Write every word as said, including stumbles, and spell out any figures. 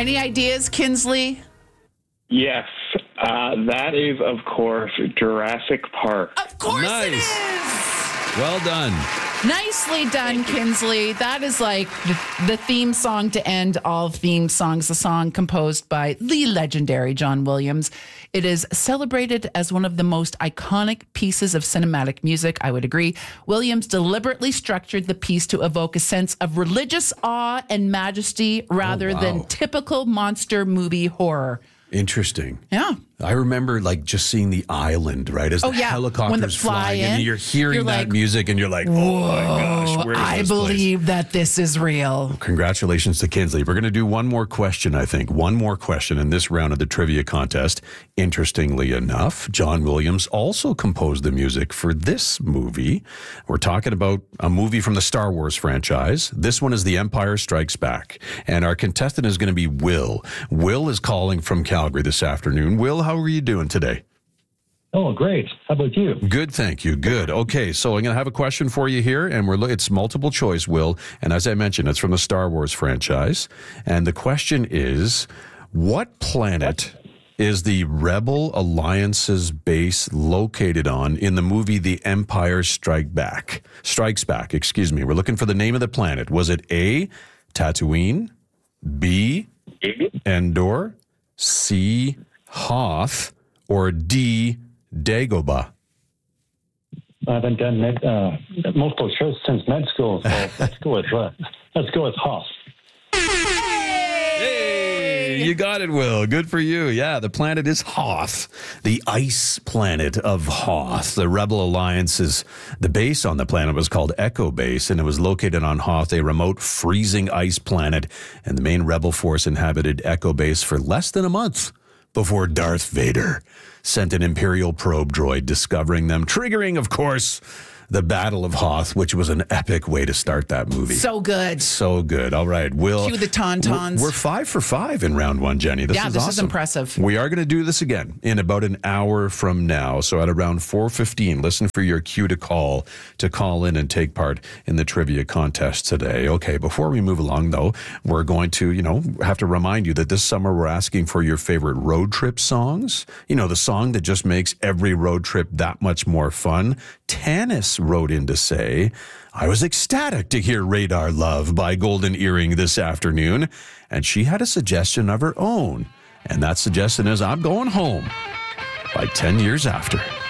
Any ideas, Kinsley? Yes, uh, that is, of course, Jurassic Park. Of course Nice. it is! Well done. Nicely done, Kinsley. That is like the, the theme song to end all theme songs, a song composed by the legendary John Williams. It is celebrated as one of the most iconic pieces of cinematic music, I would agree. Williams deliberately structured the piece to evoke a sense of religious awe and majesty rather Oh, wow. than typical monster movie horror. Interesting. Yeah. I remember like just seeing the island, right? As Oh, the yeah. helicopters When they fly flying in, in, and you're hearing you're that like, music and you're like, oh my gosh, where is I this place? believe that this is real. Congratulations to Kinsley. We're going to do one more question, I think. One more question in this round of the trivia contest. Interestingly enough, John Williams also composed the music for this movie. We're talking about a movie from the Star Wars franchise. This one is The Empire Strikes Back. And our contestant is going to be Will. Will is calling from Calgary this afternoon. Will, how are you doing today? Oh, great. How about you? Good, thank you. Good. Okay, so I'm going to have a question for you here, and we're look, it's multiple choice, Will. And as I mentioned, it's from the Star Wars franchise. And the question is, what planet is the Rebel Alliance's base located on in the movie The Empire Strike Back? Strikes Back, excuse me. We're looking for the name of the planet. Was it A, Tatooine, B, Endor, C, Hoth, or D, Dagobah? I haven't done med, uh, multiple choice since med school, so let's go with uh, let's go with Hoth. Hey, you got it, Will. Good for you. Yeah, the planet is Hoth, the ice planet of Hoth. The Rebel Alliance's, the base on the planet was called Echo Base, and it was located on Hoth, a remote freezing ice planet. And the main rebel force inhabited Echo Base for less than a month before Darth Vader sent an Imperial probe droid discovering them, triggering, of course, the Battle of Hoth, which was an epic way to start that movie. So good. So good. All right, Will. Cue the tauntauns. We're, we're five for five in round one, Jenny. This Yeah, is this awesome. is impressive. We are going to do this again in about an hour from now. So at around four fifteen, listen for your cue to call, to call in and take part in the trivia contest today. Okay, before we move along, though, we're going to, you know, have to remind you that this summer we're asking for your favorite road trip songs. You know, the song that just makes every road trip that much more fun. Tanis wrote in to say, I was ecstatic to hear Radar Love by Golden Earring this afternoon, and she had a suggestion of her own. And that suggestion is I'm Going Home by ten years after.